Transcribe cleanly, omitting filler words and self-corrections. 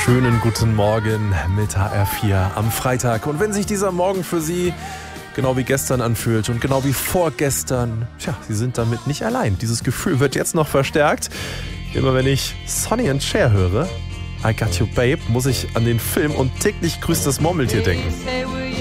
Schönen guten Morgen mit HR4 am Freitag. Und wenn sich dieser Morgen für Sie genau wie gestern anfühlt und genau wie vorgestern, Sie sind damit nicht allein. Dieses Gefühl wird jetzt noch verstärkt. Immer wenn ich Sonny and Cher höre, I Got You Babe, muss ich an den Film und täglich grüßt das Murmeltier denken.